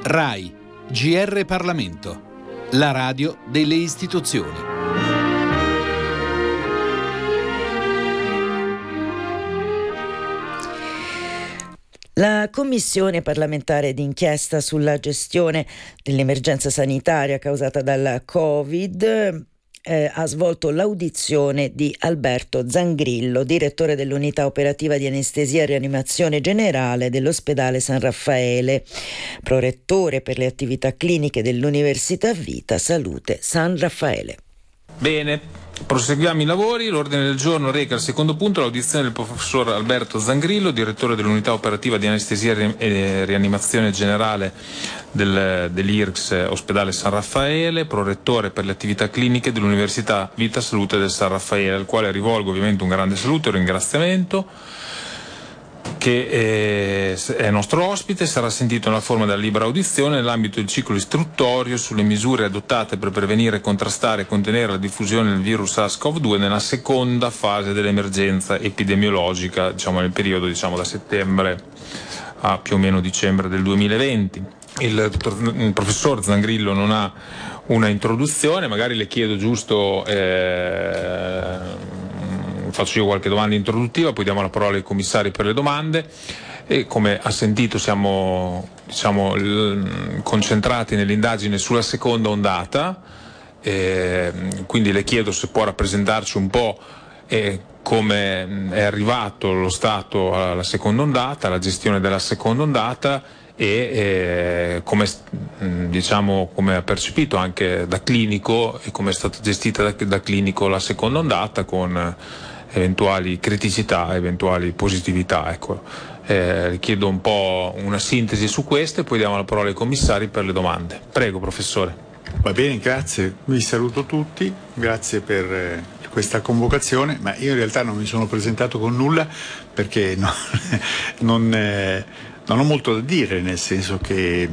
RAI, GR Parlamento, la radio delle istituzioni. La Commissione parlamentare d'inchiesta sulla gestione dell'emergenza sanitaria causata dalla Covid ha svolto l'audizione di Alberto Zangrillo, direttore dell'unità operativa di anestesia e rianimazione generale dell'ospedale San Raffaele, prorettore per le attività cliniche dell'Università Vita Salute San Raffaele. Bene, proseguiamo i lavori. L'ordine del giorno reca al secondo punto l'audizione del professor Alberto Zangrillo, direttore dell'unità operativa di anestesia e rianimazione generale dell'IRCS Ospedale San Raffaele, prorettore per le attività cliniche dell'Università Vita Salute del San Raffaele, al quale rivolgo ovviamente un grande saluto e un ringraziamento, che è nostro ospite. Sarà sentito nella forma della libera audizione nell'ambito del ciclo istruttorio sulle misure adottate per prevenire, contrastare e contenere la diffusione del virus SARS-CoV-2 nella seconda fase dell'emergenza epidemiologica, nel periodo da settembre a più o meno dicembre del 2020. Il professor Zangrillo non ha una introduzione, magari le chiedo giusto, faccio io qualche domanda introduttiva, poi diamo la parola ai commissari per le domande. E come ha sentito siamo concentrati nell'indagine sulla seconda ondata, quindi le chiedo se può rappresentarci un po' come è arrivato lo Stato alla seconda ondata, alla gestione della seconda ondata e come ha percepito anche da clinico e come è stata gestita da clinico la seconda ondata, con eventuali criticità, eventuali positività. Chiedo un po' una sintesi su questo e poi diamo la parola ai commissari per le domande. Prego, professore. Va bene, grazie. Vi saluto tutti, grazie per questa convocazione, ma io in realtà non mi sono presentato con nulla perché non ho molto da dire, nel senso che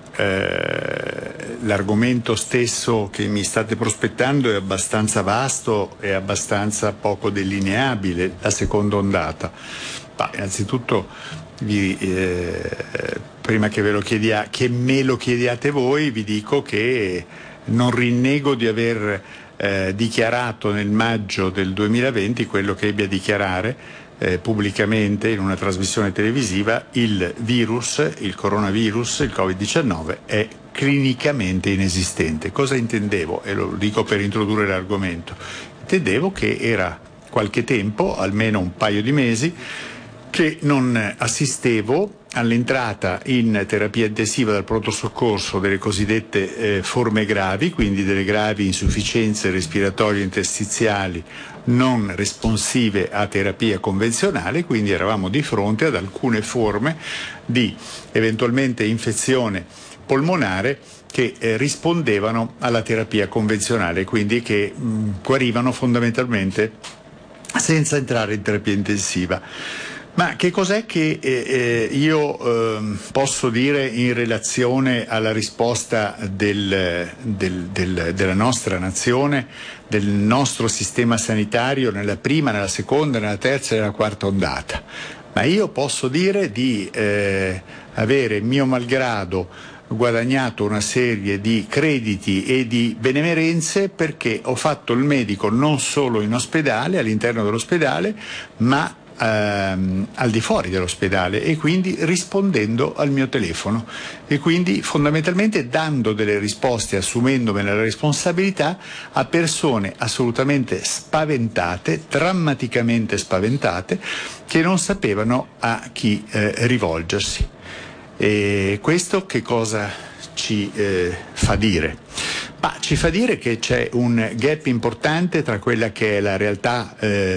l'argomento stesso che mi state prospettando è abbastanza vasto e abbastanza poco delineabile, la seconda ondata. Innanzitutto prima che me lo chiediate voi, vi dico che non rinnego di aver dichiarato nel maggio del 2020 quello che ebbi a dichiarare pubblicamente in una trasmissione televisiva: il coronavirus, il Covid-19 è clinicamente inesistente. Cosa intendevo? E lo dico per introdurre l'argomento. Intendevo che era qualche tempo, almeno un paio di mesi, che non assistevo all'entrata in terapia intensiva dal pronto soccorso delle cosiddette forme gravi, quindi delle gravi insufficienze respiratorie interstiziali non responsive a terapia convenzionale, quindi eravamo di fronte ad alcune forme di eventualmente infezione polmonare che rispondevano alla terapia convenzionale, quindi che guarivano fondamentalmente senza entrare in terapia intensiva. Ma che cos'è che io posso dire in relazione alla risposta della nostra nazione, del nostro sistema sanitario nella prima, nella seconda, nella terza e nella quarta ondata? Ma io posso dire di avere, mio malgrado, guadagnato una serie di crediti e di benemerenze, perché ho fatto il medico non solo in ospedale, all'interno dell'ospedale, ma al di fuori dell'ospedale, e quindi rispondendo al mio telefono, e quindi fondamentalmente dando delle risposte, assumendomene la responsabilità, a persone assolutamente spaventate, drammaticamente spaventate, che non sapevano a chi rivolgersi. E questo che cosa ci fa dire? Ci fa dire che c'è un gap importante tra quella che è la realtà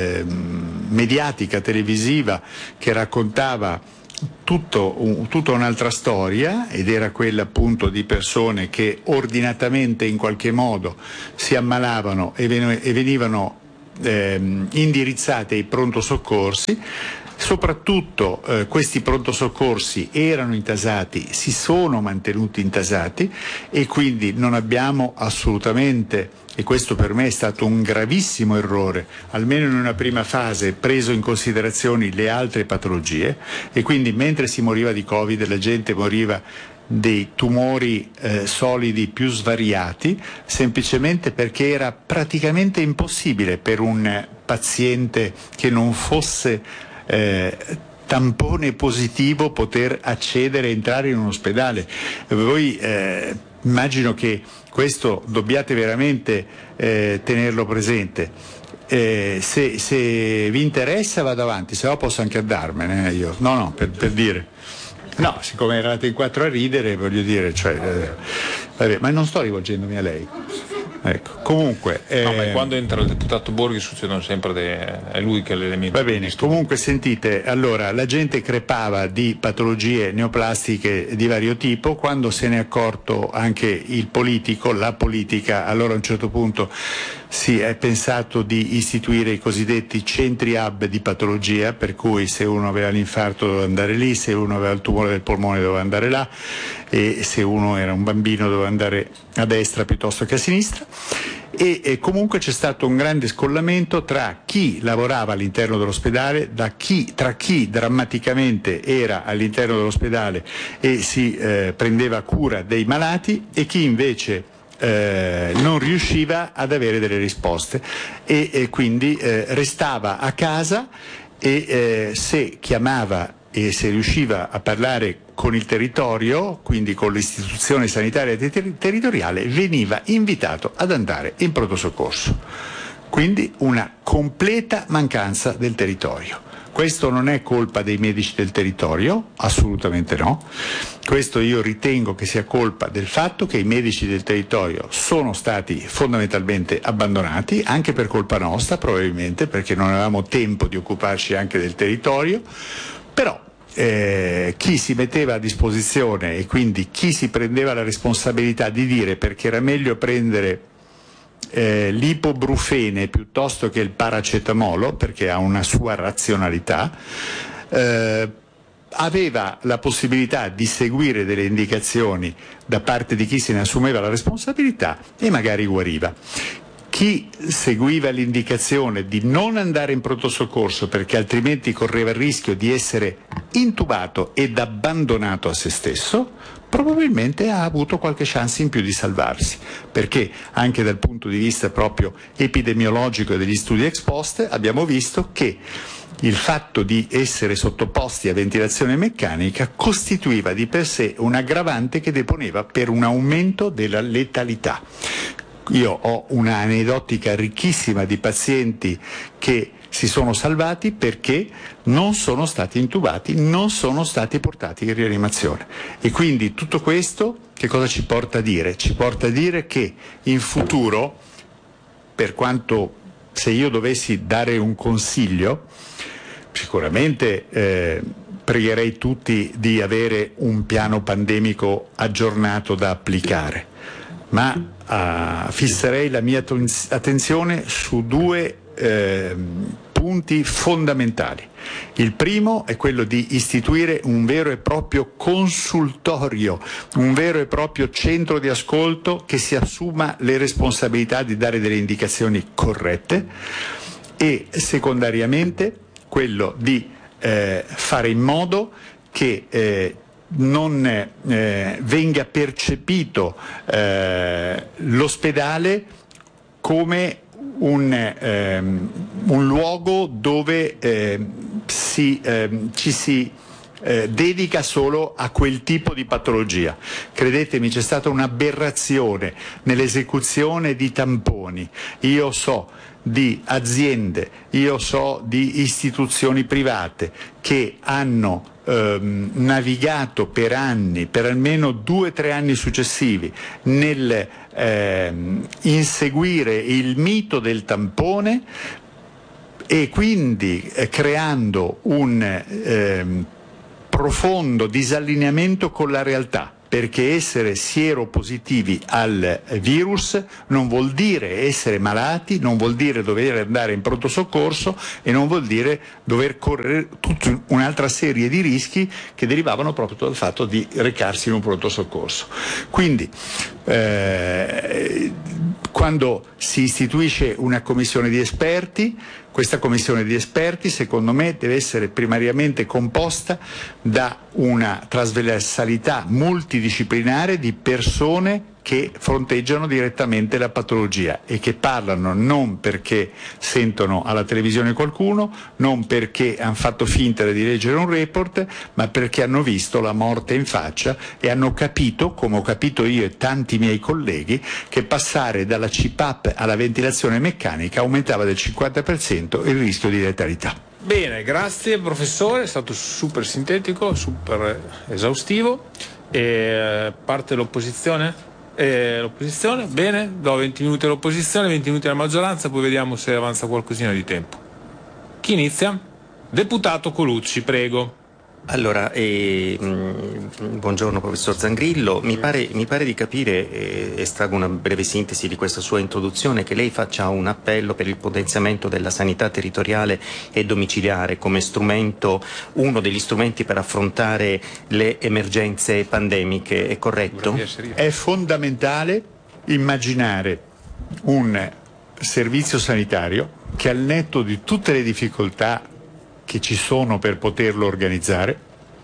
mediatica, televisiva, che raccontava tutta un'altra storia, ed era quella appunto di persone che ordinatamente in qualche modo si ammalavano e venivano indirizzate ai pronto soccorsi. Soprattutto questi pronto soccorsi erano intasati, si sono mantenuti intasati, e quindi non abbiamo assolutamente, e questo per me è stato un gravissimo errore, almeno in una prima fase, preso in considerazione le altre patologie, e quindi mentre si moriva di Covid la gente moriva dei tumori solidi più svariati, semplicemente perché era praticamente impossibile per un paziente che non fosse tampone positivo poter accedere e entrare in un ospedale. Voi immagino che questo dobbiate veramente tenerlo presente. Se vi interessa vado avanti, se no posso anche andarmene io. No, per dire. No, siccome eravate in 4 a ridere, voglio dire, vabbè, ma non sto rivolgendomi a lei. Ecco, comunque. No, ma quando entra il deputato Borghi succedono sempre, è lui che è l'elemento. Va bene, comunque sentite, allora la gente crepava di patologie neoplastiche di vario tipo, quando se ne è accorto anche il politico, la politica, allora a un certo punto si è pensato di istituire i cosiddetti centri hub di patologia, per cui se uno aveva l'infarto doveva andare lì, se uno aveva il tumore del polmone doveva andare là, e se uno era un bambino doveva andare a destra piuttosto che a sinistra. E comunque c'è stato un grande scollamento tra chi lavorava all'interno dell'ospedale, tra chi drammaticamente era all'interno dell'ospedale e si prendeva cura dei malati e chi invece non riusciva ad avere delle risposte e quindi restava a casa e se chiamava e se riusciva a parlare con il territorio, quindi con l'istituzione sanitaria territoriale, veniva invitato ad andare in pronto soccorso. Quindi una completa mancanza del territorio. Questo non è colpa dei medici del territorio, assolutamente no. Questo io ritengo che sia colpa del fatto che i medici del territorio sono stati fondamentalmente abbandonati, anche per colpa nostra probabilmente, perché non avevamo tempo di occuparci anche del territorio, però chi si metteva a disposizione e quindi chi si prendeva la responsabilità di dire perché era meglio prendere l'ibuprofene piuttosto che il paracetamolo, perché ha una sua razionalità, aveva la possibilità di seguire delle indicazioni da parte di chi se ne assumeva la responsabilità e magari guariva. Chi seguiva l'indicazione di non andare in pronto soccorso perché altrimenti correva il rischio di essere intubato ed abbandonato a se stesso, probabilmente ha avuto qualche chance in più di salvarsi, perché anche dal punto di vista proprio epidemiologico e degli studi ex post abbiamo visto che il fatto di essere sottoposti a ventilazione meccanica costituiva di per sé un aggravante che deponeva per un aumento della letalità. Io ho una aneddotica ricchissima di pazienti che si sono salvati perché non sono stati intubati, non sono stati portati in rianimazione. E quindi tutto questo che cosa ci porta a dire? Ci porta a dire che in futuro, per quanto se io dovessi dare un consiglio, sicuramente pregherei tutti di avere un piano pandemico aggiornato da applicare, ma fisserei la mia attenzione su 2 punti fondamentali. Il primo è quello di istituire un vero e proprio consultorio, un vero e proprio centro di ascolto che si assuma le responsabilità di dare delle indicazioni corrette, e secondariamente quello di fare in modo che non venga percepito l'ospedale come un luogo dove ci si dedica solo a quel tipo di patologia. Credetemi, c'è stata un'aberrazione nell'esecuzione di tamponi. Io so di aziende, io so di istituzioni private che hanno navigato per anni, per almeno 2 o 3 anni successivi, nel inseguire il mito del tampone e quindi creando un profondo disallineamento con la realtà, perché essere sieropositivi al virus non vuol dire essere malati, non vuol dire dover andare in pronto soccorso e non vuol dire dover correre tutta un'altra serie di rischi che derivavano proprio dal fatto di recarsi in un pronto soccorso. Quindi quando si istituisce una commissione di esperti. Questa commissione di esperti, secondo me, deve essere primariamente composta da una trasversalità multidisciplinare di persone che fronteggiano direttamente la patologia e che parlano non perché sentono alla televisione qualcuno, non perché hanno fatto finta di leggere un report, ma perché hanno visto la morte in faccia e hanno capito, come ho capito io e tanti miei colleghi, che passare dalla CPAP alla ventilazione meccanica aumentava del 50% il rischio di letalità. Bene, grazie professore, è stato super sintetico, super esaustivo. Parte l'opposizione? L'opposizione, bene, do 20 minuti all'opposizione, 20 minuti alla maggioranza, poi vediamo se avanza qualcosina di tempo. Chi inizia? Deputato Colucci, prego. Allora, buongiorno professor Zangrillo, mi pare di capire, estraggo una breve sintesi di questa sua introduzione, che lei faccia un appello per il potenziamento della sanità territoriale e domiciliare come strumento, uno degli strumenti per affrontare le emergenze pandemiche, è corretto? È fondamentale immaginare un servizio sanitario che, al netto di tutte le difficoltà che ci sono per poterlo organizzare,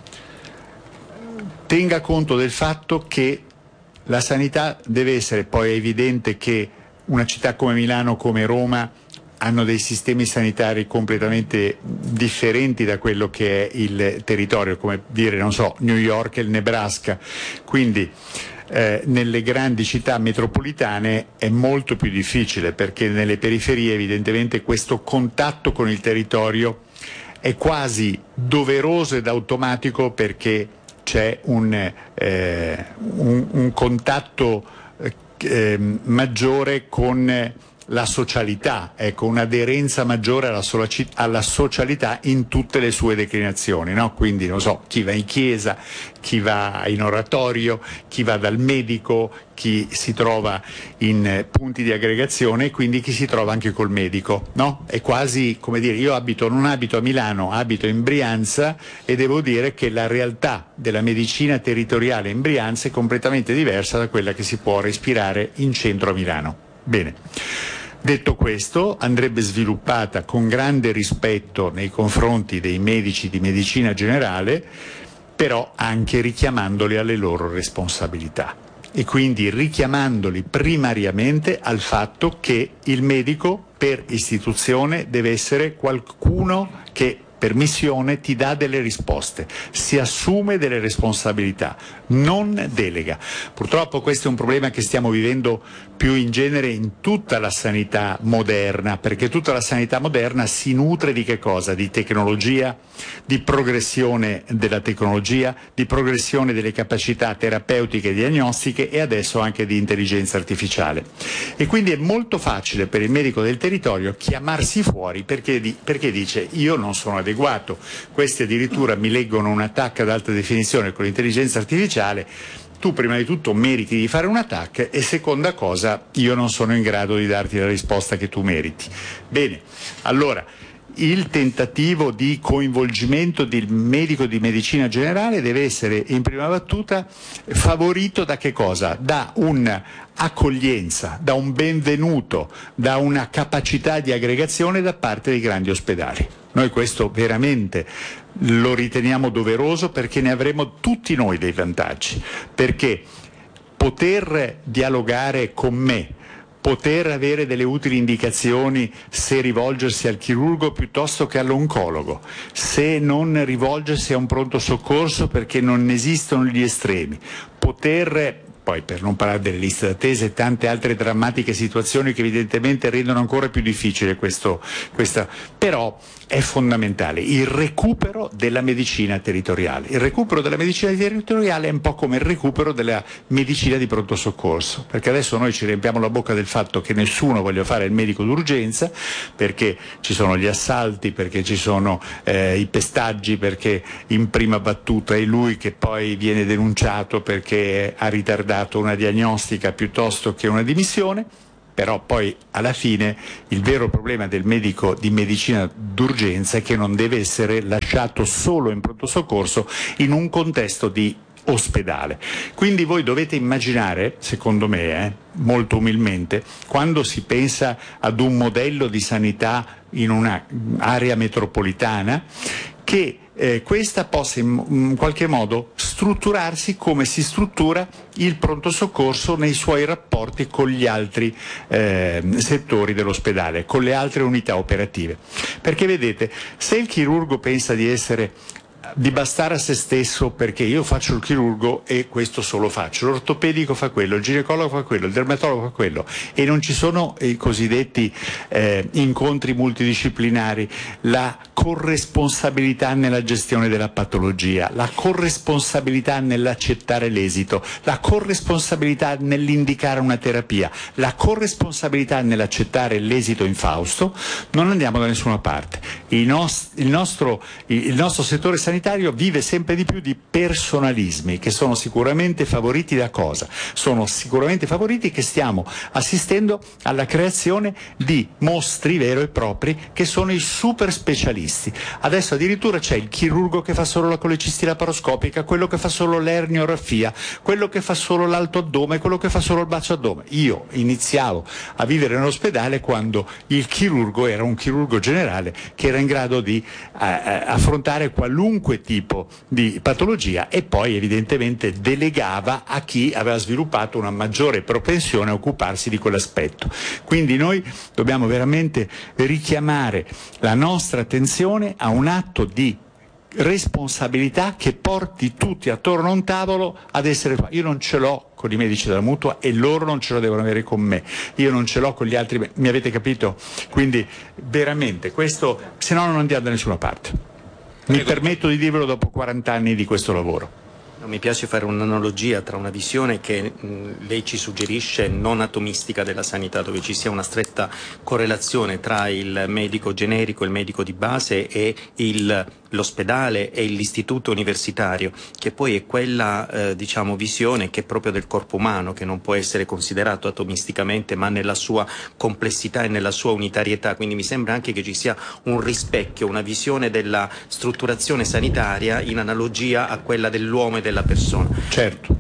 tenga conto del fatto che la sanità deve essere, poi è evidente che una città come Milano, come Roma, hanno dei sistemi sanitari completamente differenti da quello che è il territorio, come dire, non so, New York e il Nebraska, quindi nelle grandi città metropolitane è molto più difficile, perché nelle periferie evidentemente questo contatto con il territorio è quasi doveroso ed automatico, perché c'è un contatto maggiore con la socialità, ecco, un'aderenza maggiore alla socialità in tutte le sue declinazioni, no? Quindi, non so, chi va in chiesa, chi va in oratorio, chi va dal medico, chi si trova in punti di aggregazione e quindi chi si trova anche col medico, no? È quasi, come dire, io non abito a Milano, abito in Brianza e devo dire che la realtà della medicina territoriale in Brianza è completamente diversa da quella che si può respirare in centro a Milano. Bene. Detto questo, andrebbe sviluppata con grande rispetto nei confronti dei medici di medicina generale, però anche richiamandoli alle loro responsabilità e quindi richiamandoli primariamente al fatto che il medico per istituzione deve essere qualcuno che per missione ti dà delle risposte, si assume delle responsabilità, non delega. Purtroppo questo è un problema che stiamo vivendo più in genere in tutta la sanità moderna, perché tutta la sanità moderna si nutre di che cosa? Di tecnologia, di progressione della tecnologia, di progressione delle capacità terapeutiche e diagnostiche e adesso anche di intelligenza artificiale. E quindi è molto facile per il medico del territorio chiamarsi fuori perché dice: io non sono adeguato, questi addirittura mi leggono un attacco ad alta definizione con l'intelligenza artificiale, tu prima di tutto meriti di fare un attacco e seconda cosa, io non sono in grado di darti la risposta che tu meriti. Bene, allora il tentativo di coinvolgimento del medico di medicina generale deve essere in prima battuta favorito da che cosa? Da un'accoglienza, da un benvenuto, da una capacità di aggregazione da parte dei grandi ospedali. Noi questo veramente lo riteniamo doveroso perché ne avremo tutti noi dei vantaggi, perché poter dialogare con me, poter avere delle utili indicazioni se rivolgersi al chirurgo piuttosto che all'oncologo, se non rivolgersi a un pronto soccorso perché non esistono gli estremi, poi per non parlare delle liste d'attesa e tante altre drammatiche situazioni che evidentemente rendono ancora più difficile questa, però è fondamentale il recupero della medicina territoriale. Il recupero della medicina territoriale è un po' come il recupero della medicina di pronto soccorso, perché adesso noi ci riempiamo la bocca del fatto che nessuno voglia fare il medico d'urgenza, perché ci sono gli assalti, perché ci sono i pestaggi, perché in prima battuta è lui che poi viene denunciato perché ha ritardato una diagnostica piuttosto che una dimissione. Però poi alla fine il vero problema del medico di medicina d'urgenza è che non deve essere lasciato solo in pronto soccorso in un contesto di ospedale. Quindi voi dovete immaginare, secondo me, molto umilmente, quando si pensa ad un modello di sanità in un'area metropolitana, che questa possa in qualche modo strutturarsi come si struttura il pronto soccorso nei suoi rapporti con gli altri settori dell'ospedale, con le altre unità operative. Perché vedete, se il chirurgo pensa di bastare a se stesso, perché io faccio il chirurgo e questo solo faccio, l'ortopedico fa quello, il ginecologo fa quello, il dermatologo fa quello, e non ci sono i cosiddetti incontri multidisciplinari, la corresponsabilità nella gestione della patologia, la corresponsabilità nell'accettare l'esito, la corresponsabilità nell'indicare una terapia, la corresponsabilità nell'accettare l'esito infausto, non andiamo da nessuna parte. Il nostro settore sanitario vive sempre di più di personalismi, che sono sicuramente favoriti da cosa? Sono sicuramente favoriti che stiamo assistendo alla creazione di mostri veri e propri che sono i super specialisti. Adesso addirittura c'è il chirurgo che fa solo la colecisti laparoscopica, quello che fa solo l'erniorafia, quello che fa solo l'alto addome, quello che fa solo il basso addome. Io iniziavo a vivere nell'ospedale quando il chirurgo era un chirurgo generale che era in grado di affrontare qualunque tipo di patologia e poi evidentemente delegava a chi aveva sviluppato una maggiore propensione a occuparsi di quell'aspetto. Quindi noi dobbiamo veramente richiamare la nostra attenzione a un atto di responsabilità che porti tutti attorno a un tavolo ad essere qua. Io non ce l'ho con i medici della mutua e loro non ce lo devono avere con me, io non ce l'ho con gli altri, mi avete capito? Quindi veramente questo, se no non andiamo da nessuna parte. Mi permetto di dirvelo dopo 40 anni di questo lavoro. Mi piace fare un'analogia tra una visione che lei ci suggerisce non atomistica della sanità, dove ci sia una stretta correlazione tra il medico generico, il medico di base e l'ospedale e l'istituto universitario, che poi è quella visione che è proprio del corpo umano, che non può essere considerato atomisticamente ma nella sua complessità e nella sua unitarietà. Quindi mi sembra anche che ci sia un rispecchio, una visione della strutturazione sanitaria in analogia a quella dell'uomo e della persona. Certo.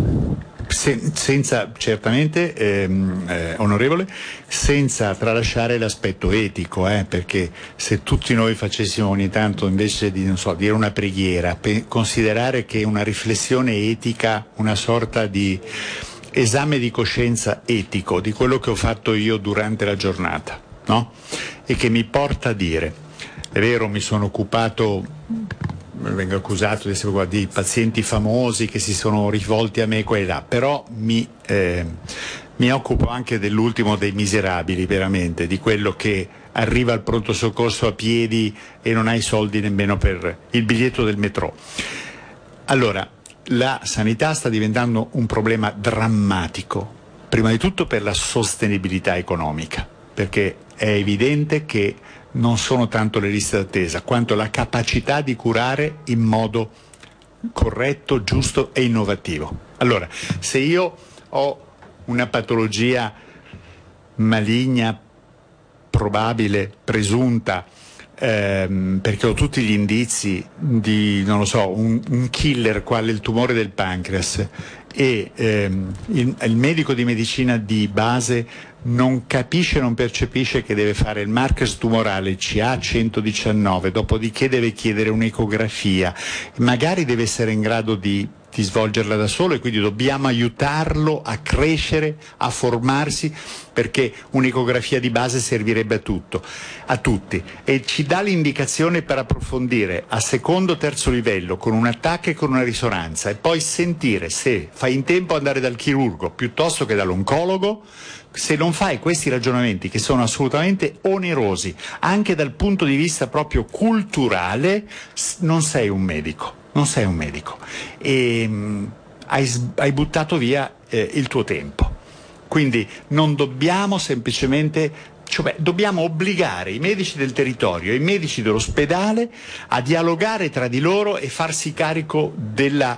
Senza certamente, onorevole, senza tralasciare l'aspetto etico, perché se tutti noi facessimo ogni tanto, invece di dire una preghiera, considerare che una riflessione etica, una sorta di esame di coscienza etico di quello che ho fatto io durante la giornata, no? E che mi porta a dire, è vero, mi sono occupato, vengo accusato di essere di pazienti famosi che si sono rivolti a me qua e là, però mi occupo anche dell'ultimo dei miserabili, veramente, di quello che arriva al pronto soccorso a piedi e non ha i soldi nemmeno per il biglietto del metro. Allora, la sanità sta diventando un problema drammatico, prima di tutto per la sostenibilità economica, perché è evidente che non sono tanto le liste d'attesa quanto la capacità di curare in modo corretto, giusto e innovativo. Allora, se io ho una patologia maligna, probabile, presunta, perché ho tutti gli indizi di, non lo so, un killer quale il tumore del pancreas, e il medico di medicina di base non capisce, non percepisce che deve fare il marker tumorale CA119, dopodiché deve chiedere un'ecografia, magari deve essere in grado di svolgerla da solo, e quindi dobbiamo aiutarlo a crescere, a formarsi, perché un'ecografia di base servirebbe a tutti, e ci dà l'indicazione per approfondire a secondo o terzo livello con un attacco e con una risonanza, e poi sentire se fai in tempo ad andare dal chirurgo piuttosto che dall'oncologo. Se non fai questi ragionamenti, che sono assolutamente onerosi anche dal punto di vista proprio culturale, non sei un medico. Non sei un medico e hai buttato via il tuo tempo. Quindi non dobbiamo semplicemente, dobbiamo obbligare i medici del territorio e i medici dell'ospedale a dialogare tra di loro e farsi carico dell'altra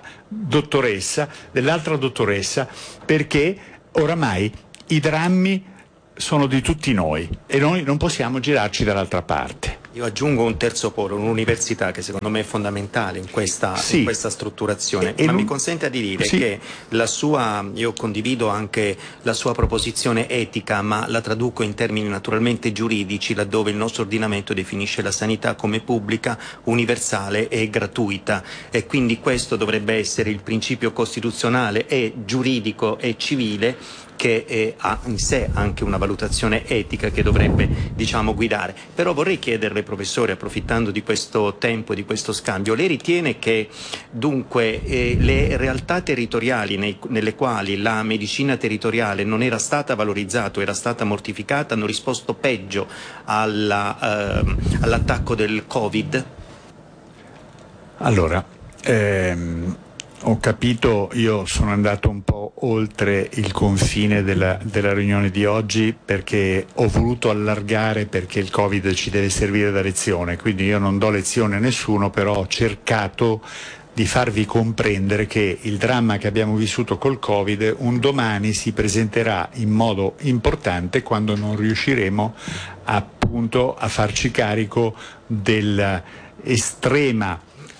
dottoressa, perché oramai i drammi sono di tutti noi e noi non possiamo girarci dall'altra parte. Io aggiungo un terzo polo, un'università che secondo me è fondamentale in questa strutturazione, ma mi consenta di dire che io condivido anche la sua proposizione etica, ma la traduco in termini naturalmente giuridici, laddove il nostro ordinamento definisce la sanità come pubblica, universale e gratuita, e quindi questo dovrebbe essere il principio costituzionale e giuridico e civile che ha in sé anche una valutazione etica che dovrebbe, guidare. Però vorrei chiederle, professore, approfittando di questo tempo e di questo scambio, lei ritiene che dunque le realtà territoriali nelle quali la medicina territoriale non era stata valorizzata, era stata mortificata, hanno risposto peggio all'attacco del Covid? Allora, ho capito, io sono andato un po' oltre il confine della riunione di oggi, perché ho voluto allargare, perché il Covid ci deve servire da lezione, quindi io non do lezione a nessuno, però ho cercato di farvi comprendere che il dramma che abbiamo vissuto col Covid un domani si presenterà in modo importante quando non riusciremo appunto a farci carico dell'estrema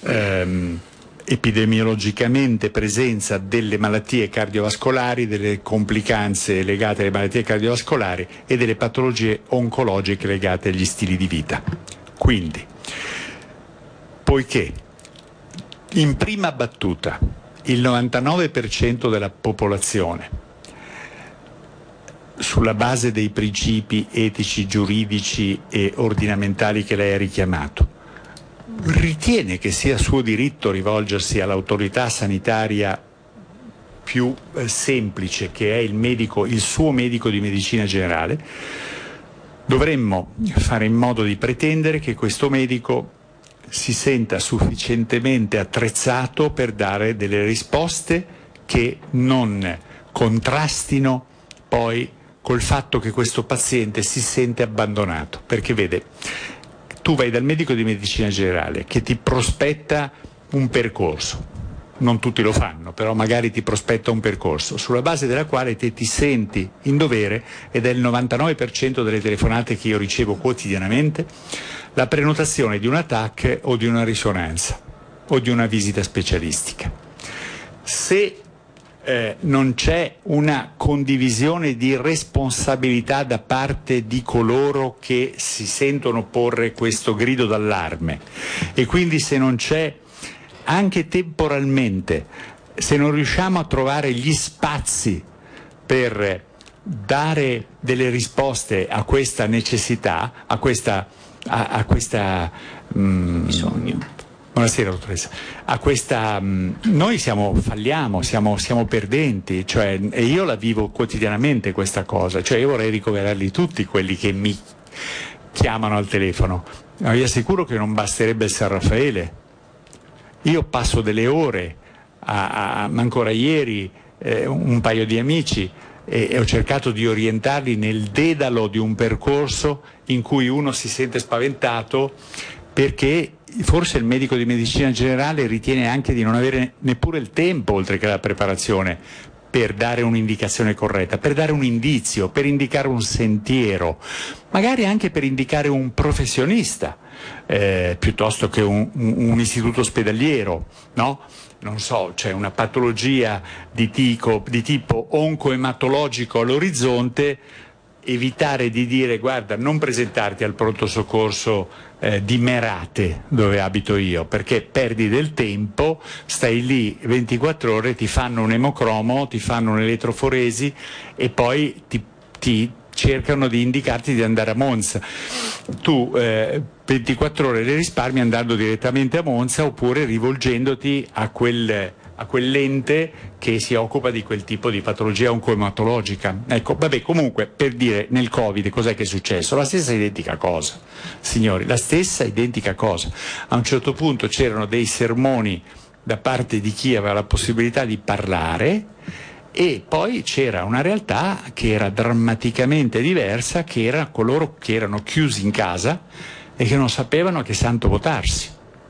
epidemiologicamente presenza delle malattie cardiovascolari, delle complicanze legate alle malattie cardiovascolari e delle patologie oncologiche legate agli stili di vita. Quindi, poiché in prima battuta il 99% della popolazione, sulla base dei principi etici, giuridici e ordinamentali che lei ha richiamato, ritiene che sia suo diritto rivolgersi all'autorità sanitaria più semplice, che è il suo medico di medicina generale, dovremmo fare in modo di pretendere che questo medico si senta sufficientemente attrezzato per dare delle risposte che non contrastino poi col fatto che questo paziente si sente abbandonato. Perché vede, tu vai dal medico di medicina generale che ti prospetta un percorso, non tutti lo fanno, però magari ti prospetta un percorso sulla base della quale te ti senti in dovere, ed è il 99% delle telefonate che io ricevo quotidianamente, la prenotazione di un TAC o di una risonanza o di una visita specialistica. Se non c'è una condivisione di responsabilità da parte di coloro che si sentono porre questo grido d'allarme, e quindi se non c'è anche temporalmente, se non riusciamo a trovare gli spazi per dare delle risposte a questa necessità, a questa bisogno. Buonasera dottoressa. Noi falliamo, siamo perdenti, e io la vivo quotidianamente questa cosa, io vorrei ricoverarli tutti quelli che mi chiamano al telefono, ma vi assicuro che non basterebbe il San Raffaele. Io passo delle ore, ancora ieri un paio di amici, e ho cercato di orientarli nel dedalo di un percorso in cui uno si sente spaventato, perché forse il medico di medicina generale ritiene anche di non avere neppure il tempo, oltre che la preparazione, per dare un'indicazione corretta, per dare un indizio, per indicare un sentiero, magari anche per indicare un professionista, piuttosto che un istituto ospedaliero, no? Non so, c'è una patologia di tipo oncoematologico all'orizzonte, evitare di dire guarda, non presentarti al pronto soccorso di Merate, dove abito io, perché perdi del tempo, stai lì 24 ore, ti fanno un emocromo, ti fanno un'elettroforesi e poi ti cercano di indicarti di andare a Monza. Tu 24 ore le risparmi andando direttamente a Monza, oppure rivolgendoti a quell'ente che si occupa di quel tipo di patologia oncoematologica. Ecco, comunque, per dire, nel Covid cos'è che è successo? La stessa identica cosa, signori, la stessa identica cosa. A un certo punto c'erano dei sermoni da parte di chi aveva la possibilità di parlare, e poi c'era una realtà che era drammaticamente diversa, che era coloro che erano chiusi in casa e che non sapevano a che santo votarsi.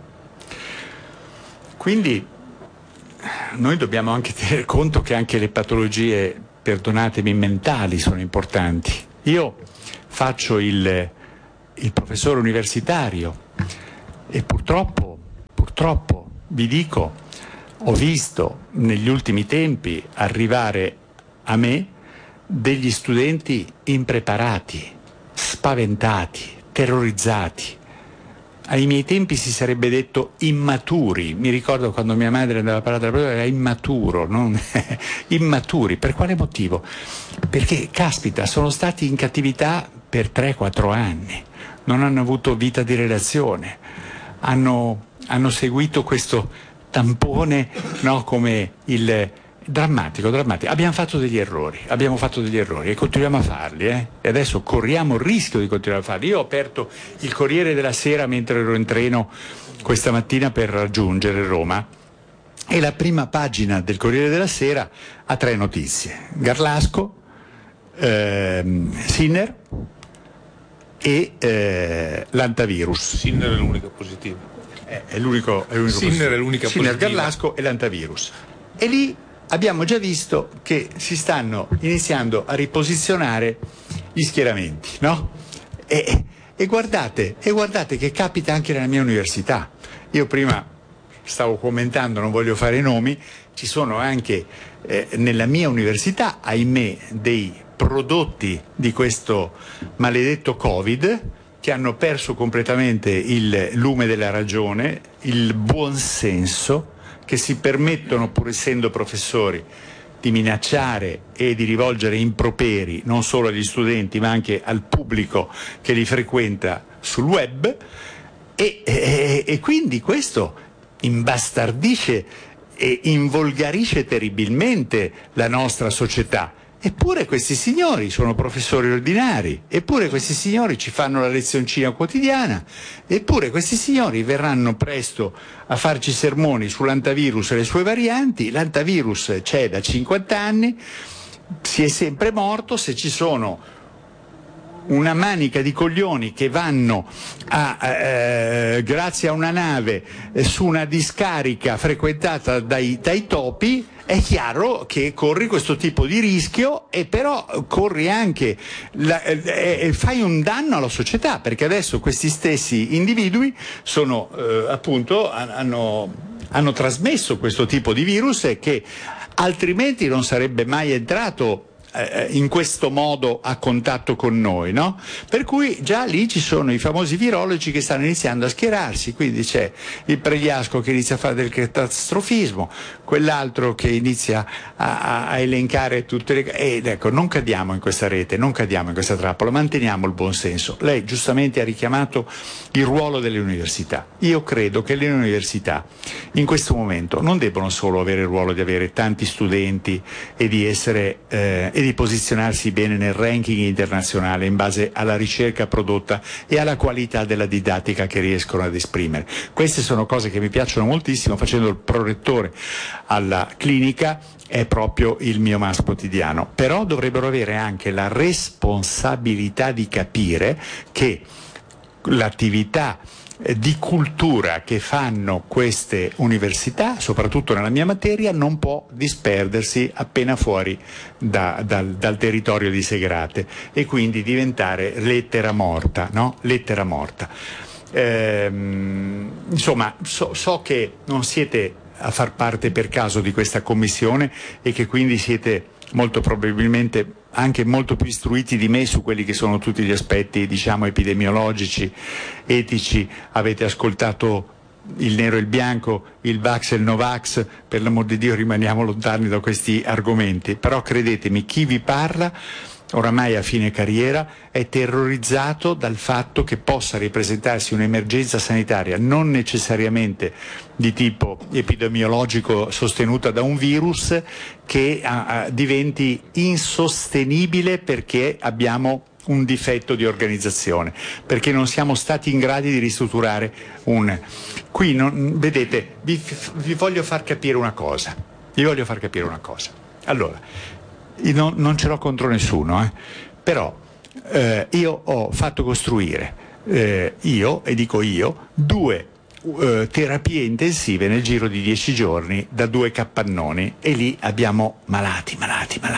Quindi noi dobbiamo anche tener conto che anche le patologie, perdonatemi, mentali sono importanti. Io faccio il il professore universitario e purtroppo vi dico, ho visto negli ultimi tempi arrivare a me degli studenti impreparati, spaventati, terrorizzati. Ai miei tempi si sarebbe detto immaturi. Mi ricordo quando mia madre andava a parlare della professora, era immaturo, non immaturi. Per quale motivo? Perché, caspita, sono stati in cattività per 3-4 anni, non hanno avuto vita di relazione, hanno seguito questo tampone, no, come il drammatico. Abbiamo fatto degli errori e continuiamo a farli, e adesso corriamo il rischio di continuare a farli. Io ho aperto il Corriere della Sera mentre ero in treno questa mattina per raggiungere Roma, e la prima pagina del Corriere della Sera ha 3 notizie: Garlasco, Sinner e l'antivirus. Sinner è l'unica positiva. È l'unico Sinner è l'unica positiva. Sinner, Garlasco e l'antivirus. E lì abbiamo già visto che si stanno iniziando a riposizionare gli schieramenti, no? E guardate che capita anche nella mia università. Io prima stavo commentando, non voglio fare nomi, ci sono anche nella mia università, ahimè, dei prodotti di questo maledetto Covid che hanno perso completamente il lume della ragione, il buon senso, che si permettono, pur essendo professori, di minacciare e di rivolgere improperi non solo agli studenti ma anche al pubblico che li frequenta sul web, e quindi questo imbastardisce e involgarisce terribilmente la nostra società. Eppure questi signori sono professori ordinari, eppure questi signori ci fanno la lezioncina quotidiana, eppure questi signori verranno presto a farci sermoni sull'antivirus e le sue varianti. L'antivirus c'è da 50 anni, si è sempre morto. Se ci sono una manica di coglioni che vanno grazie a una nave su una discarica frequentata dai topi, è chiaro che corri questo tipo di rischio, e però corri anche fai un danno alla società, perché adesso questi stessi individui sono appunto hanno trasmesso questo tipo di virus che altrimenti non sarebbe mai entrato in questo modo a contatto con noi, no? Per cui già lì ci sono i famosi virologi che stanno iniziando a schierarsi, quindi c'è il Pregliasco che inizia a fare del catastrofismo, quell'altro che inizia a elencare tutte le... Ed ecco, non cadiamo in questa rete, non cadiamo in questa trappola, manteniamo il buon senso. Lei giustamente ha richiamato il ruolo delle università. Io credo che le università in questo momento non debbono solo avere il ruolo di avere tanti studenti e di essere e di posizionarsi bene nel ranking internazionale in base alla ricerca prodotta e alla qualità della didattica che riescono ad esprimere. Queste sono cose che mi piacciono moltissimo. Facendo il prorettore alla clinica è proprio il mio must quotidiano, però dovrebbero avere anche la responsabilità di capire che l'attività di cultura che fanno queste università, soprattutto nella mia materia, non può disperdersi appena fuori dal territorio di Segrate e quindi diventare lettera morta, no? Lettera morta. Insomma, so che non siete a far parte per caso di questa commissione e che quindi siete molto probabilmente anche molto più istruiti di me su quelli che sono tutti gli aspetti, diciamo, epidemiologici, etici. Avete ascoltato il nero e il bianco, il Vax e il Novax, per l'amor di Dio rimaniamo lontani da questi argomenti, però credetemi, chi vi parla oramai a fine carriera è terrorizzato dal fatto che possa ripresentarsi un'emergenza sanitaria non necessariamente di tipo epidemiologico sostenuta da un virus che diventi insostenibile perché abbiamo un difetto di organizzazione, perché non siamo stati in grado di ristrutturare Qui, vedete, vi voglio far capire una cosa. Allora, non ce l'ho contro nessuno, però io ho fatto costruire, due terapie intensive nel giro di 10 giorni da 2 capannoni, e lì abbiamo malati,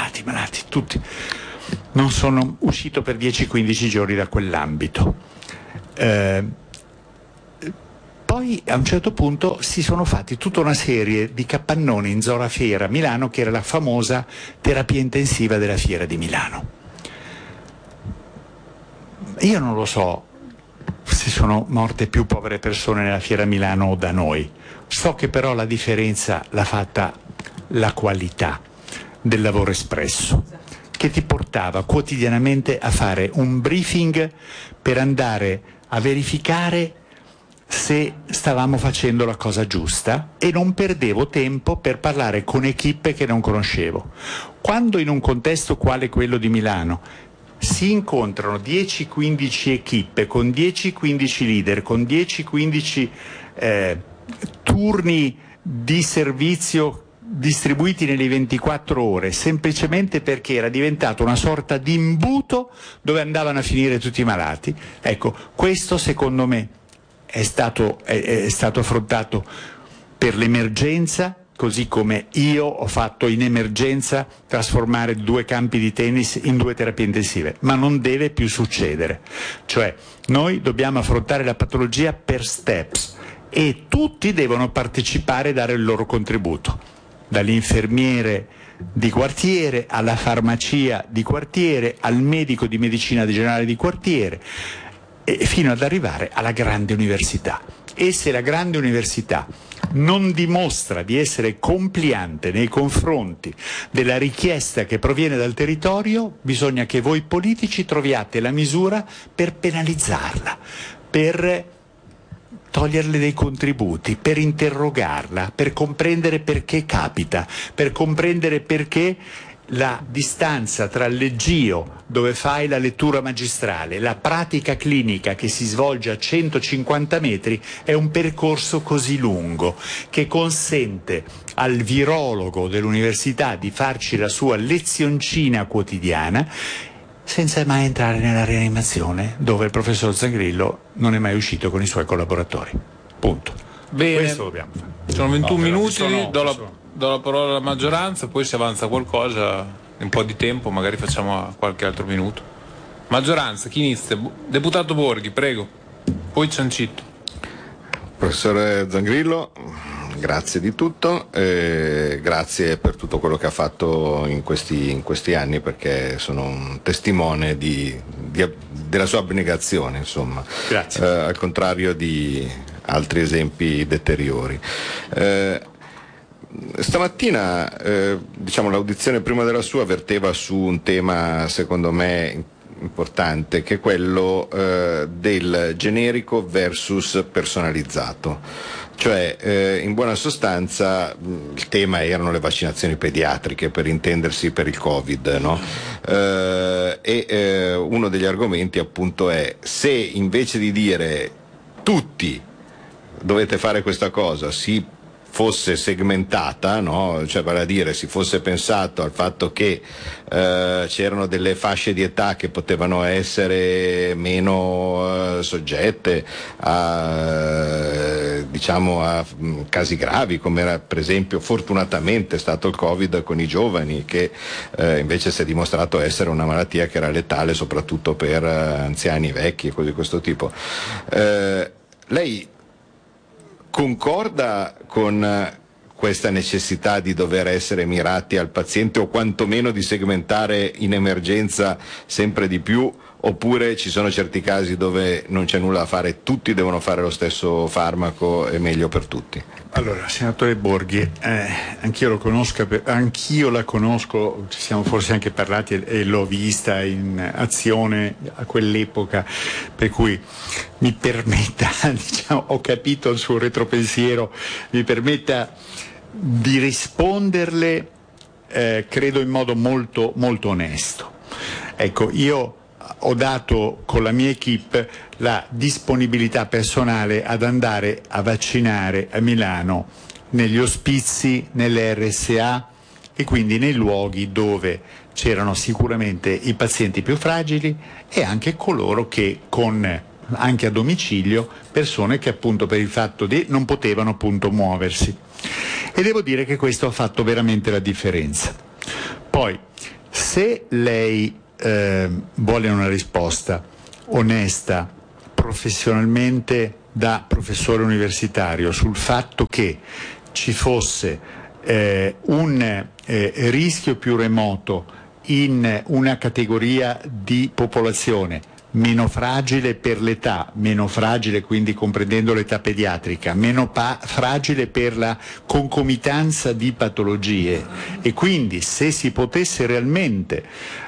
tutti. Non sono uscito per 10-15 giorni da quell'ambito. Poi a un certo punto si sono fatti tutta una serie di capannoni in zona Fiera Milano, che era la famosa terapia intensiva della Fiera di Milano. Io non lo so se sono morte più povere persone nella Fiera Milano o da noi. So che però la differenza l'ha fatta la qualità del lavoro espresso, che ti portava quotidianamente a fare un briefing per andare a verificare se stavamo facendo la cosa giusta, e non perdevo tempo per parlare con equipe che non conoscevo. Quando in un contesto quale quello di Milano si incontrano 10-15 equipe con 10-15 leader, con 10-15 turni di servizio distribuiti nelle 24 ore, semplicemente perché era diventato una sorta di imbuto dove andavano a finire tutti i malati. Ecco, questo secondo me è stato affrontato per l'emergenza, così come io ho fatto in emergenza trasformare 2 campi di tennis in 2 terapie intensive, ma non deve più succedere. Cioè, noi dobbiamo affrontare la patologia per steps e tutti devono partecipare e dare il loro contributo, dall'infermiere di quartiere alla farmacia di quartiere, al medico di medicina generale di quartiere, e fino ad arrivare alla grande università. E se la grande università non dimostra di essere compliante nei confronti della richiesta che proviene dal territorio, bisogna che voi politici troviate la misura per penalizzarla, per toglierle dei contributi, per interrogarla, per comprendere perché capita, per comprendere perché la distanza tra il leggio, dove fai la lettura magistrale, la pratica clinica che si svolge a 150 metri, è un percorso così lungo che consente al virologo dell'università di farci la sua lezioncina quotidiana senza mai entrare nella rianimazione, dove il professor Zangrillo non è mai uscito con i suoi collaboratori. Punto. Bene, questo dobbiamo fare. Sono 21 minuti, do la parola alla maggioranza, poi se avanza qualcosa, un po' di tempo, magari facciamo qualche altro minuto. Maggioranza, chi inizia? Deputato Borghi, prego. Poi Ciancitto. Professore Zangrillo, grazie di tutto, grazie per tutto quello che ha fatto in questi anni, perché sono un testimone della sua abnegazione, insomma. Grazie. Al contrario di altri esempi deteriori. Stamattina l'audizione prima della sua verteva su un tema secondo me importante, che è quello del generico versus personalizzato. Cioè, in buona sostanza, il tema erano le vaccinazioni pediatriche, per intendersi, per il Covid, no? Uno degli argomenti appunto è: se invece di dire tutti dovete fare questa cosa, si fosse segmentata, no? Cioè, vale a dire, si fosse pensato al fatto che c'erano delle fasce di età che potevano essere meno soggette a casi gravi, come era per esempio fortunatamente stato il Covid con i giovani, che invece si è dimostrato essere una malattia che era letale soprattutto per anziani, vecchi e cose di questo tipo. Lei concorda con questa necessità di dover essere mirati al paziente, o quantomeno di segmentare in emergenza sempre di più, oppure ci sono certi casi dove non c'è nulla da fare, tutti devono fare lo stesso farmaco, è meglio per tutti? Allora, senatore Borghi, anch'io la conosco, ci siamo forse anche parlati e l'ho vista in azione a quell'epoca, per cui mi permetta, ho capito il suo retropensiero, mi permetta di risponderle, credo in modo molto, molto onesto. Ecco, io ho dato con la mia equipe la disponibilità personale ad andare a vaccinare a Milano negli ospizi, nelle RSA e quindi nei luoghi dove c'erano sicuramente i pazienti più fragili e anche coloro che anche a domicilio, persone che appunto per il fatto di non potevano appunto muoversi. E devo dire che questo ha fatto veramente la differenza. Poi, se lei vuole una risposta onesta, professionalmente da professore universitario sul fatto che ci fosse un rischio più remoto in una categoria di popolazione meno fragile per l'età, meno fragile quindi comprendendo l'età pediatrica, meno fragile per la concomitanza di patologie, e quindi se si potesse realmente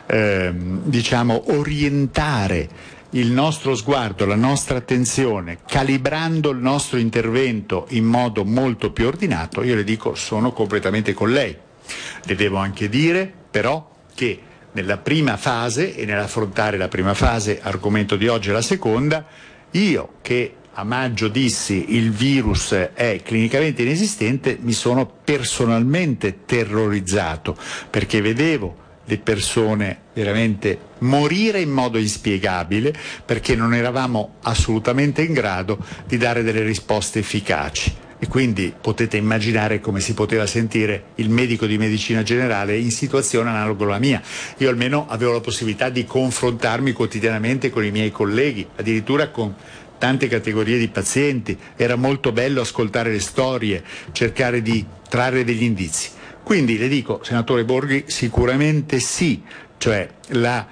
orientare il nostro sguardo, la nostra attenzione, calibrando il nostro intervento in modo molto più ordinato, io le dico sono completamente con lei. Le devo anche dire però che nella prima fase, e nell'affrontare la prima fase, argomento di oggi è la seconda, io che a maggio dissi il virus è clinicamente inesistente, mi sono personalmente terrorizzato perché vedevo le persone veramente morire in modo inspiegabile perché non eravamo assolutamente in grado di dare delle risposte efficaci. E quindi potete immaginare come si poteva sentire il medico di medicina generale in situazione analoga alla mia. Io almeno avevo la possibilità di confrontarmi quotidianamente con i miei colleghi, addirittura con tante categorie di pazienti. Era molto bello ascoltare le storie, cercare di trarre degli indizi. Quindi le dico, senatore Borghi, sicuramente sì, cioè la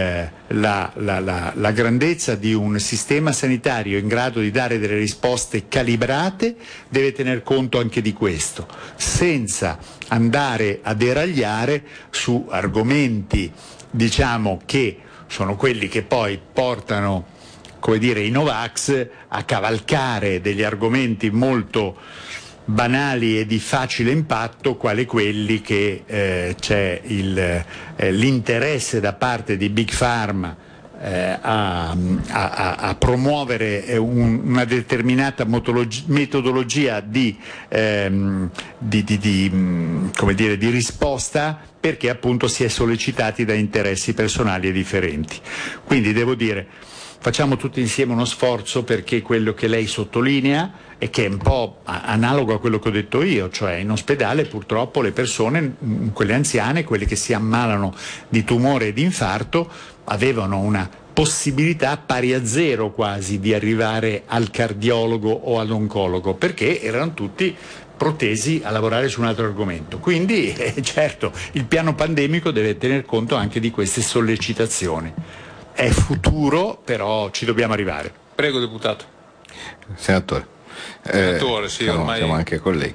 grandezza di un sistema sanitario in grado di dare delle risposte calibrate deve tener conto anche di questo, senza andare a deragliare su argomenti, che sono quelli che poi portano, i Novax a cavalcare degli argomenti molto banali e di facile impatto, quali quelli che c'è l'interesse da parte di Big Pharma a promuovere una determinata metodologia di risposta, perché appunto si è sollecitati da interessi personali e differenti. Quindi devo dire, facciamo tutti insieme uno sforzo perché quello che lei sottolinea e che è un po' analogo a quello che ho detto io, cioè in ospedale purtroppo le persone, quelle anziane, quelle che si ammalano di tumore e di infarto, avevano una possibilità pari a zero quasi di arrivare al cardiologo o all'oncologo, perché erano tutti protesi a lavorare su un altro argomento. Quindi certo, il piano pandemico deve tener conto anche di queste sollecitazioni. È futuro, però ci dobbiamo arrivare. Prego, deputato. Senatore. Sì, ormai siamo anche colleghi.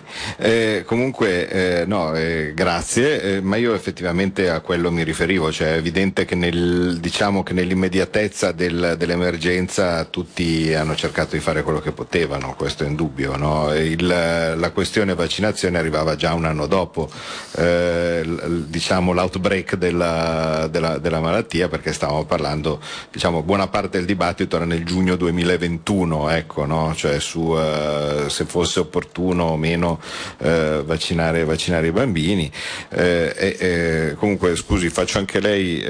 Grazie, ma io effettivamente a quello mi riferivo, cioè è evidente che nell'immediatezza dell'emergenza tutti hanno cercato di fare quello che potevano, questo è indubbio, no? La questione vaccinazione arrivava già un anno dopo l'outbreak della malattia, perché stavamo parlando, buona parte del dibattito era nel giugno 2021, ecco, no? Cioè su se fosse opportuno o meno vaccinare i bambini. Comunque, scusi, faccio anche lei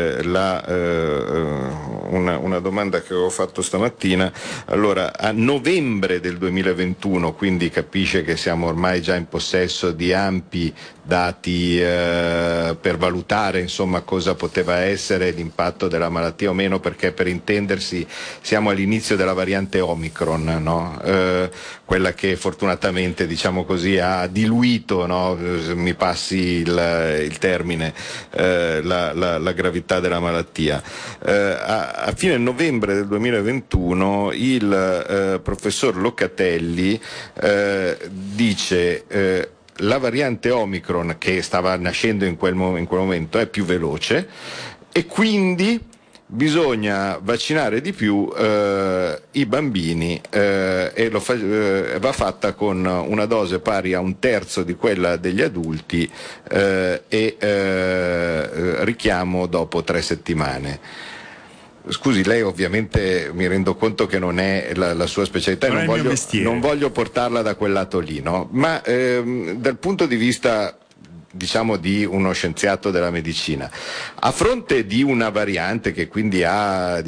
una domanda che ho fatto stamattina. Allora, a novembre del 2021, quindi capisce che siamo ormai già in possesso di ampi dati per valutare cosa poteva essere l'impatto della malattia o meno, perché per intendersi siamo all'inizio della variante Omicron, no? Quella che fortunatamente ha diluito, no? Mi passi il termine, la gravità della malattia. A fine novembre del 2021 il professor Locatelli dice la variante Omicron, che stava nascendo in quel momento, è più veloce e quindi bisogna vaccinare di più i bambini e va fatta con una dose pari a un terzo di quella degli adulti richiamo dopo 3 settimane. Scusi, lei ovviamente, mi rendo conto che non è la sua specialità, non voglio portarla da quel lato lì, no? Ma dal punto di vista di uno scienziato della medicina, a fronte di una variante che quindi ha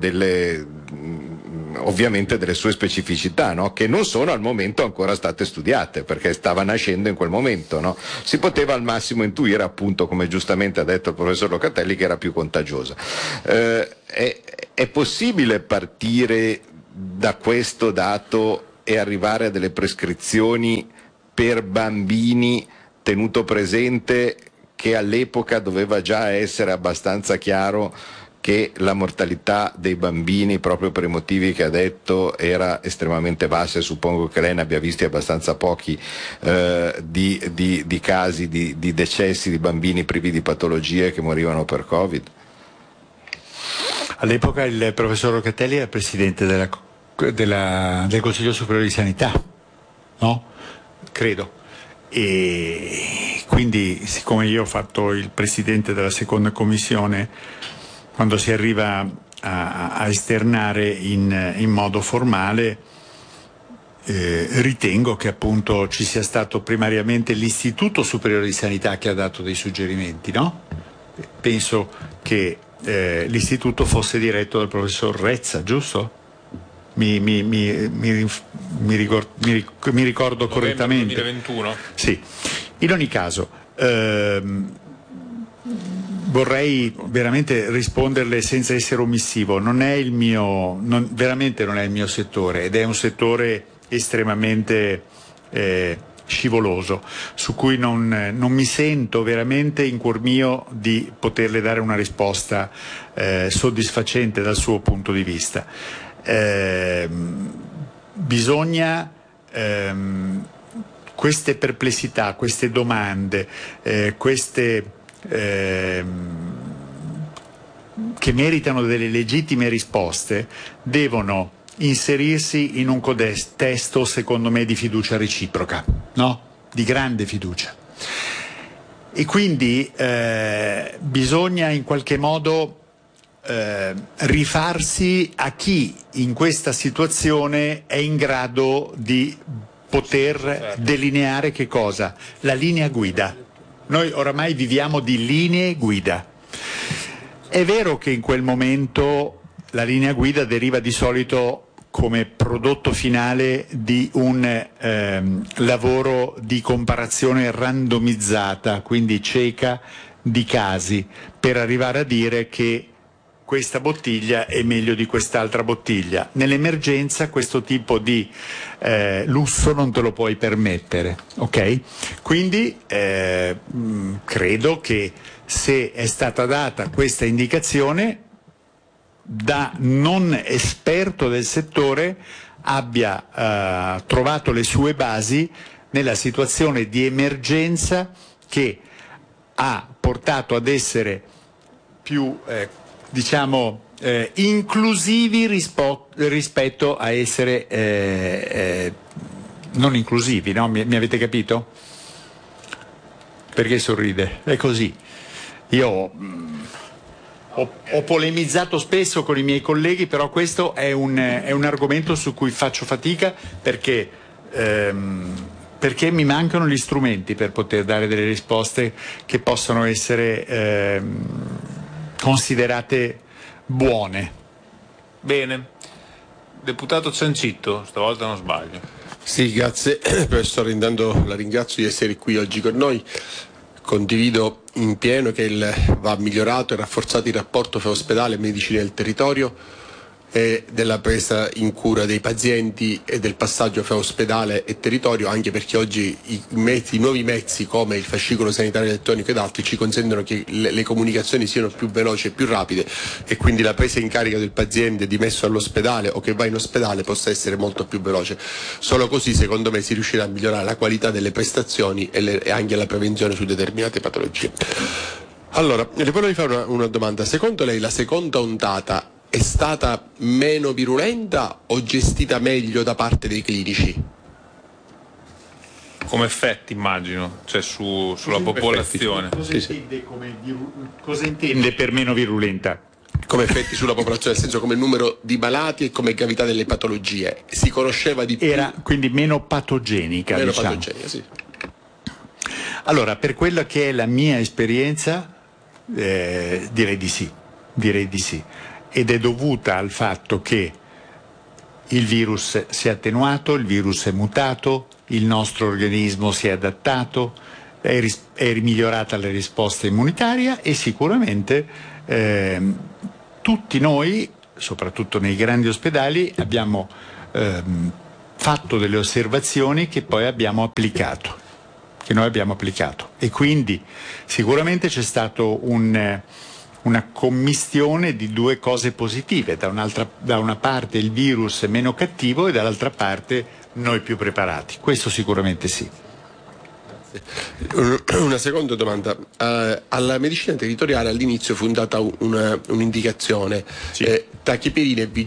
ovviamente delle sue specificità, no? Che non sono al momento ancora state studiate perché stava nascendo in quel momento, no? Si poteva al massimo intuire, appunto, come giustamente ha detto il professor Locatelli, che era più contagiosa. È possibile partire da questo dato e arrivare a delle prescrizioni per bambini, tenuto presente che all'epoca doveva già essere abbastanza chiaro che la mortalità dei bambini, proprio per i motivi che ha detto, era estremamente bassa, e suppongo che lei ne abbia visti abbastanza pochi di casi di decessi di bambini privi di patologie che morivano per Covid? All'epoca il professor Locatelli era presidente del Consiglio Superiore di Sanità, no? Credo. E quindi, siccome io ho fatto il presidente della seconda commissione, quando si arriva a esternare in modo formale, ritengo che appunto ci sia stato primariamente l'Istituto Superiore di Sanità che ha dato dei suggerimenti, no? Penso che l'istituto fosse diretto dal professor Rezza, giusto? Mi ricordo correttamente. 2021? Sì. In ogni caso, vorrei veramente risponderle senza essere omissivo. Veramente non è il mio settore, ed è un settore estremamente scivoloso, su cui non mi sento veramente in cuor mio di poterle dare una risposta soddisfacente dal suo punto di vista. Bisogna queste perplessità, queste domande, che meritano delle legittime risposte, devono inserirsi in un contesto, secondo me, di fiducia reciproca, no? Di grande fiducia. E quindi bisogna in qualche modo rifarsi a chi in questa situazione è in grado di poter delineare che cosa? La linea guida. Noi oramai viviamo di linee guida. È vero che in quel momento la linea guida deriva di solito come prodotto finale di un lavoro di comparazione randomizzata, quindi cieca, di casi, per arrivare a dire che questa bottiglia è meglio di quest'altra bottiglia. Nell'emergenza questo tipo di lusso non te lo puoi permettere, ok? Quindi credo che se è stata data questa indicazione, da non esperto del settore abbia trovato le sue basi nella situazione di emergenza che ha portato ad essere più inclusivi rispetto a essere non inclusivi, no? Mi avete capito? Perché sorride? È così. Io ho polemizzato spesso con i miei colleghi, però questo è un argomento su cui faccio fatica perché mi mancano gli strumenti per poter dare delle risposte che possano essere considerate buone. Bene. Deputato Ciancitto, stavolta non sbaglio. Sì, grazie professore, intanto la ringrazio di essere qui oggi con noi. Condivido in pieno che va migliorato e rafforzato il rapporto fra ospedale e medicina del territorio e della presa in cura dei pazienti e del passaggio fra ospedale e territorio, anche perché oggi i nuovi mezzi come il fascicolo sanitario elettronico ed altri ci consentono che le comunicazioni siano più veloci e più rapide, e quindi la presa in carico del paziente dimesso all'ospedale o che va in ospedale possa essere molto più veloce. Solo così, secondo me, si riuscirà a migliorare la qualità delle prestazioni e anche la prevenzione su determinate patologie. Allora, le volevo fare una domanda. Secondo lei la seconda ondata è stata meno virulenta o gestita meglio da parte dei clinici? Come effetti, immagino, cioè sulla popolazione. Cosa intende per meno virulenta? Come effetti sulla popolazione, nel senso come numero di malati e come gravità delle patologie. Si conosceva di più. Era quindi meno patogenica, meno diciamo. patogenica, sì. Allora, per quella che è la mia esperienza, direi di sì. Ed è dovuta al fatto che il virus si è attenuato, il virus è mutato, il nostro organismo si è adattato, è migliorata la risposta immunitaria e sicuramente tutti noi soprattutto nei grandi ospedali, abbiamo fatto delle osservazioni che poi abbiamo applicato, e quindi sicuramente c'è stato una commistione di due cose positive: da una parte il virus è meno cattivo e dall'altra parte noi più preparati. Questo sicuramente sì. Una seconda domanda. Alla medicina territoriale all'inizio fu data un'indicazione: tachipirina e